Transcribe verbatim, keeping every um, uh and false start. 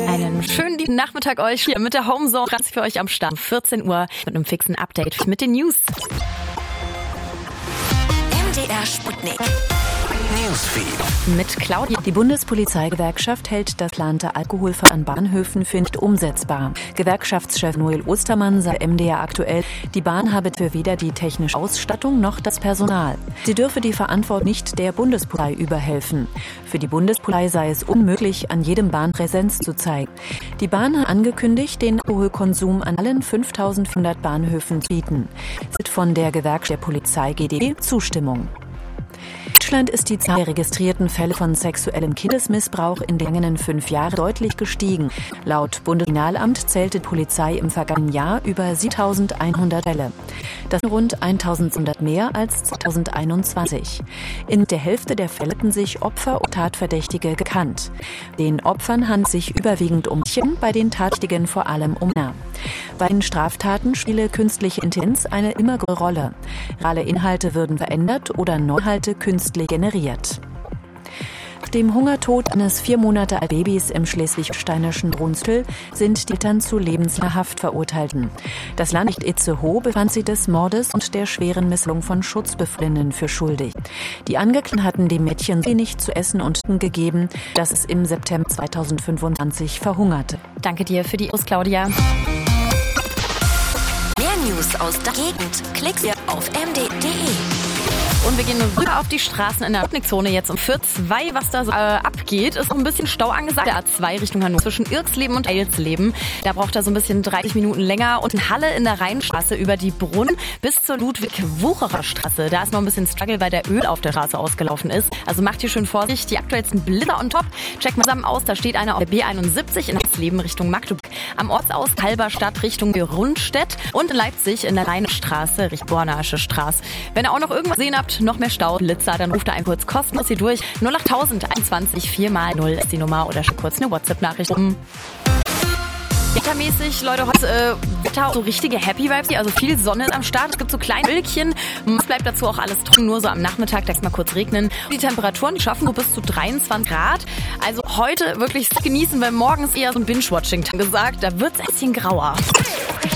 Einen schönen lieben Nachmittag euch hier mit der Homezone. Ganz für euch am Start. vierzehn Uhr mit einem fixen Update mit den News. M D R Sputnik. Newsfeed. Mit Claudia. Die Bundespolizeigewerkschaft hält das geplante Alkoholverbot an Bahnhöfen für nicht umsetzbar. Gewerkschaftschef Noel Ostermann sagt M D R aktuell, die Bahn habe für weder die technische Ausstattung noch das Personal. Sie dürfe die Verantwortung nicht der Bundespolizei überhelfen. Für die Bundespolizei sei es unmöglich, an jedem Bahn Präsenz zu zeigen. Die Bahn hat angekündigt, den Alkoholkonsum an allen fünftausendvierhundert Bahnhöfen zu bieten. Sie hat von der Gewerkschaft der Polizei G D P Zustimmung. In Deutschland ist die Zahl der registrierten Fälle von sexuellem Kindesmissbrauch in den vergangenen fünf Jahren deutlich gestiegen. Laut Bundeskriminalamt zählte die Polizei im vergangenen Jahr über siebentausendeinhundert Fälle. Das sind rund eintausendzweihundert mehr als zweitausendeinundzwanzig. In der Hälfte der Fälle hatten sich Opfer und Tatverdächtige gekannt. Den Opfern handelt es sich überwiegend um Mädchen, bei den Tatverdächtigen vor allem um Männer. Bei den Straftaten spiele künstliche Intelligenz eine immer größere Rolle. Reale Inhalte würden verändert oder Neuhalte künstlich generiert. Nach dem Hungertod eines vier Monate alten Babys im schleswig-holsteinischen Brunsbüttel sind die Eltern zu lebenslanger Haft verurteilten. Das Landgericht Itzehoe befand sie des Mordes und der schweren Misshandlung von Schutzbefohlenen für schuldig. Die Angeklagten hatten dem Mädchen so wenig zu essen und gegeben, dass es im September zweitausendfünfundzwanzig verhungerte. Danke dir für die News, Claudia. Mehr News aus der Gegend klickst ihr auf m d punkt d e. Und wir gehen rüber auf die Straßen in der Sputnikzone jetzt um vier zwei. Was da so äh, abgeht, ist noch ein bisschen Stau angesagt. Der A zwei Richtung Hannover zwischen Irksleben und Eilsleben. Da braucht er so ein bisschen dreißig Minuten länger. Und in Halle in der Rheinstraße über die Brunn bis zur Ludwig-Wucherer-Straße. Da ist noch ein bisschen Struggle, weil der Öl auf der Straße ausgelaufen ist. Also macht hier schön Vorsicht. Die aktuellsten Blitzer on top. Checkt mal zusammen aus. Da steht einer auf der B einundsiebzig in Eilsleben Richtung Magdeburg. Am Ortsaus Halberstadt Richtung Rundstedt. Und in Leipzig in der Rheinstraße Richtung Bornasche Straße. Wenn ihr auch noch irgendwas gesehen habt, noch mehr Stau, Blitzer, dann ruft da ein kurz kostenlos hier durch. null acht null null einundzwanzig vier mal null ist die Nummer oder schickt kurz eine WhatsApp-Nachricht um. Wettermäßig, Leute, heute äh, Wetter, so richtige Happy Vibes hier, also viel Sonne ist am Start. Es gibt so kleine Wölkchen. Es bleibt dazu auch alles trocken, nur so am Nachmittag, da kann mal kurz regnen. Die Temperaturen, die schaffen so bis zu dreiundzwanzig Grad. Also heute wirklich genießen, weil morgens eher so ein Binge-Watching gesagt, da wird es ein bisschen grauer.